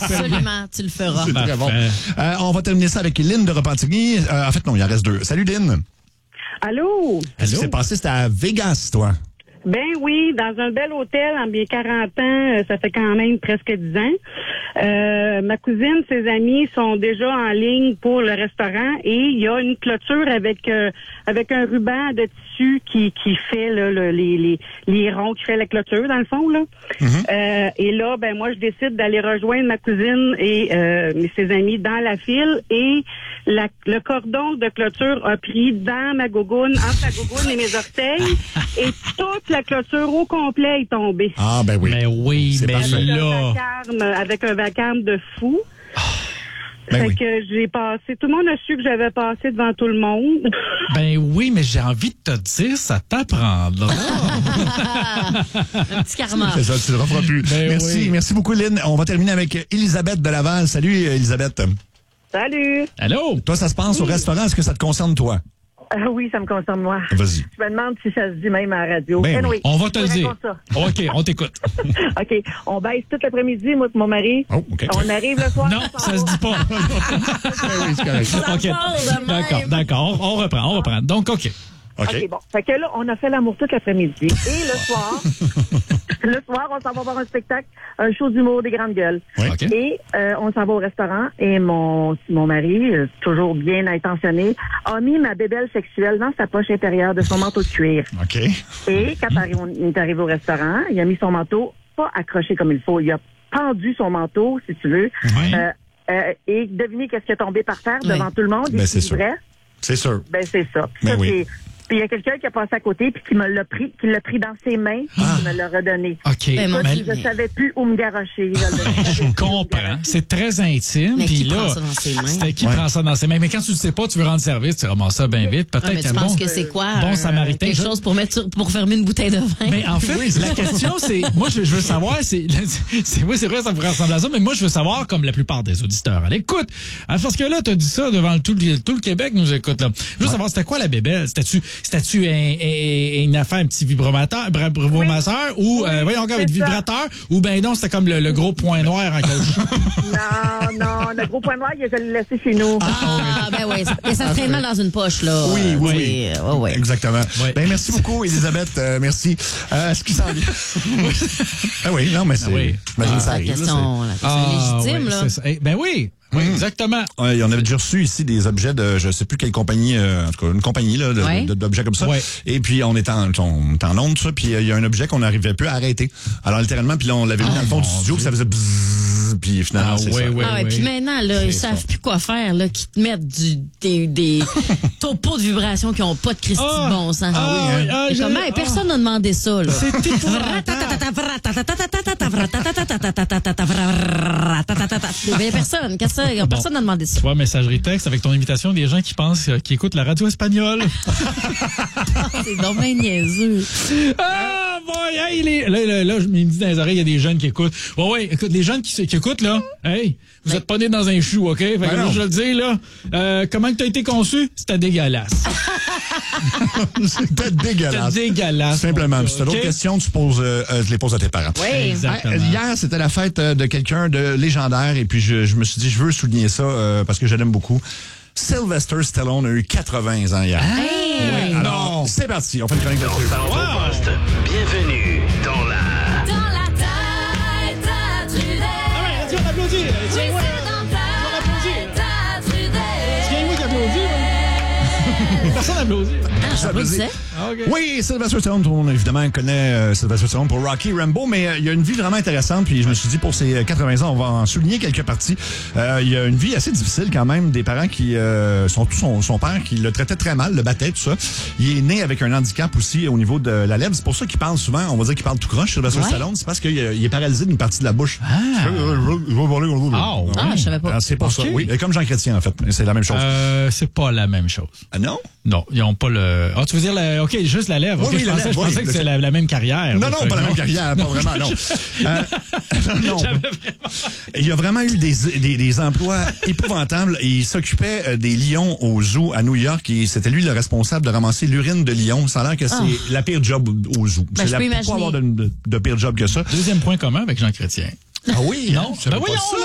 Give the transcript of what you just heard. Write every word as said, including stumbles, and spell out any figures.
Absolument, tu le feras. C'est très bon. Euh, on va terminer ça avec Lynn de Repentigny. Euh, en fait, non, il en reste deux. Salut, Lynn. Allô? Qu'est-ce qui s'est passé? C'était à Vegas, toi. Ben oui, dans un bel hôtel, en bien quarante ans, ça fait quand même presque dix ans. Euh, ma cousine, ses amis sont déjà en ligne pour le restaurant et il y a une clôture avec euh, avec un ruban de tissu qui qui fait là, le, les, les les ronds qui fait la clôture dans le fond là. Mm-hmm. Euh, et là, ben moi je décide d'aller rejoindre ma cousine et euh, ses amis dans la file et la, le cordon de clôture a pris dans ma gougoune, entre la gougoune et mes orteils et toute la clôture au complet est tombée. Ah ben oui. Mais oui, mais avec là. Un vacarme, avec un vacarme de fou. Ben fait oui. que j'ai passé, tout le monde a su que j'avais passé devant tout le monde. Ben oui, mais j'ai envie de te dire, ça t'apprendra. Un petit karma. C'est ça, tu le referas plus. Ben merci, oui. merci beaucoup, Lynn. On va terminer avec Elisabeth de Laval. Salut, Elisabeth. Salut! Allô? Toi, ça se passe au restaurant. Est-ce que ça te concerne, toi? Ah oui, ça me concerne moi. Vas-y. Je me demande si ça se dit même à la radio. Ben Anyway, On va te je le vous dire. raconte ça. OK, on t'écoute. OK. On baisse tout l'après-midi, moi et mon mari. Oh, OK. On arrive le soir. Non, on s'en ça se va. dit pas. Ben oui, c'est correct. Ça OK. part de même. D'accord, d'accord. On, on reprend, on reprend. Donc, OK. OK. OK, bon. Fait que là, on a fait l'amour tout l'après-midi. Et le soir, le soir, on s'en va voir un spectacle, un show d'humour des grandes gueules. Oui. OK. Et euh, on s'en va au restaurant et mon mon mari, euh, toujours bien intentionné, a mis ma bébelle sexuelle dans sa poche intérieure de son manteau de cuir. OK. Et quand arri- on est arrivé au restaurant, il a mis son manteau pas accroché comme il faut. Il a pendu son manteau, si tu veux. Oui. Euh, euh, et devinez qu'est-ce qui est tombé par terre Oui. devant tout le monde. Ben, Et c'est c'est sûr. vrai. C'est sûr. Ben, c'est ça. Puis Ben ça, oui. c'est- Puis il y a quelqu'un qui a passé à côté puis qui me l'a pris, qui l'a pris dans ses mains, puis Ah. qui me l'a redonné. OK. Ben, mon Mais- Dieu. Je savais plus où me garrocher. là. je comprends. C'est très intime. Mais Puis qui là, prend ça dans ses mains? c'était qui Ouais. prend ça dans ses mains? Mais quand tu ne sais pas, tu veux rendre service, tu ramasses ça bien vite. Ah, Peut-être mais tu qu'un penses bon, que c'est quoi? bon un- samaritain. Quelque je- chose pour mettre sur- pour fermer une bouteille de vin? Mais en fait, la question, c'est. Moi, je, je veux savoir, c'est. c'est oui, c'est vrai, ça pourrait ressembler à ça, mais moi, je veux savoir, comme la plupart des auditeurs, à l'écoute. hein, Parce que là, tu as dit ça devant tout le, tout le Québec, nous écoute, là. Je veux savoir, c'était quoi la bébelle? C'était-tu, c'était-tu un, un- une affaire, un petit vibrateur, bra- vibromasseur, ou, euh, voyons, encore, un c'est ça. vibrateur, ou ben non, c'était comme le, le gros point noir en caoutchouc. Non, non, le gros point noir, il a laissé chez nous. Ah, ben oui. Ça, mais ça se traîne mal dans une poche, là. Oui, Euh, oui, tu oui. sais, euh, ouais, ouais. Exactement. Ouais. Ben, merci beaucoup, Elisabeth. Euh, merci. Euh, est-ce qu'il s'en vient? ah oui, non, mais c'est. Ah oui. J'imagine que ça La arrive. là, question, la question Ah, légitime, oui, là. c'est ça. Eh, ben oui, oui, exactement. Ouais, on avait déjà reçu ici des objets de, je sais plus quelle compagnie, euh, en tout cas une compagnie là, de- Ouais. de- d'objets comme ça. Ouais. Et puis on est en, on est en onde, ça, puis euh, il y a un objet qu'on n'arrivait plus à arrêter. Alors littéralement, puis là on l'avait mis dans le fond du studio, puis ça faisait bzzz, puis finalement Ah, c'est ouais, ça. ouais. Ah ouais, puis maintenant, là, ils ça. savent plus quoi faire, là, qu'ils te mettent du, des, des topos de vibration qui ont pas de Christy Ah, de bon sens. ah oui, hein. Et Ah, comment? je- Hey, personne n'a demandé ça, là. C'est épouvantable. Il y a personne. Qu'est-ce que ça? Personne n'a demandé ça. Tu vois, messagerie texte avec ton invitation, des gens qui pensent, euh, qui écoutent la radio espagnole. C'est dommage niaiseux. Ah, boy, hey, les, là, là, là, je me dis dans les oreilles, il y a des jeunes qui écoutent. Ouais, ouais, écoute, les jeunes qui, qui écoutent, là, hey, vous Ben- êtes pas nés dans un chou, OK? Fait que Ben là, non. je le dis, là, euh, comment que t'as été conçu? C'était dégueulasse. C'était C'était dégueulasse. dégueulasse. Simplement. mon Puis si t'as gars, d'autres OK? questions, tu poses, euh, euh, tu les poses à tes parents. Oui. Exactement. Ah, euh, hier, c'était la fête euh, de quelqu'un de légendaire et puis je, je me suis dit, je veux souligner ça euh, parce que je l'aime beaucoup. Sylvester Stallone a eu quatre-vingts ans hier. Hey! Ouais, alors, c'est parti, on fait une chronique là-dessus. Centre Poste, bienvenue dans la... Dans la tête à Trudel. Ah ouais, tiens, on applaudit. Oui, Tiens, c'est ouais. dans ta tête à Trudel. Tiens, moi qui applaudis, moi. Personne applaudit. Ah, j'applaudissais. Ah, OK. Oui, Sylvester Stallone, tout le monde évidemment connaît euh, Sylvester Stallone pour Rocky Rambo, mais euh, il y a une vie vraiment intéressante, puis je me suis dit pour ses quatre-vingts ans, on va en souligner quelques parties. Euh, il y a une vie assez difficile quand même, des parents qui euh, sont tous son, son père qui le traitait très mal, le battait, tout ça. Il est né avec un handicap aussi au niveau de la lèvre, c'est pour ça qu'il parle souvent, on va dire qu'il parle tout croche, Sylvester Ouais. Stallone, c'est parce qu'il euh, il est paralysé d'une partie de la bouche. Ah. Ah, ouais. Ah, je savais pas. Ah, c'est pour Ok. ça, oui. Et comme Jean Chrétien, en fait, c'est la même chose. Euh, c'est pas la même chose. Ah non? Non, ils ont pas le. Ah, tu veux dire, la... OK, juste la lèvre. Oui, OK, oui, je la pensais, lèvre, je pensais oui. que c'était la, la même carrière. Non, là, non, fait pas la que même carrière, pas vraiment, non. Euh, non. Il a vraiment eu des, des, des emplois épouvantables. Il s'occupait euh, des lions au zoo à New York et c'était lui le responsable de ramasser l'urine de lion. Ça a l'air que c'est Ah. la pire job au zoo. Ben, c'est je la peux pas imaginer. avoir de, de, de pire job que ça. Deuxième point commun avec Jean Chrétien. Ah oui? Non? Je savais Ben pas voyons, ça.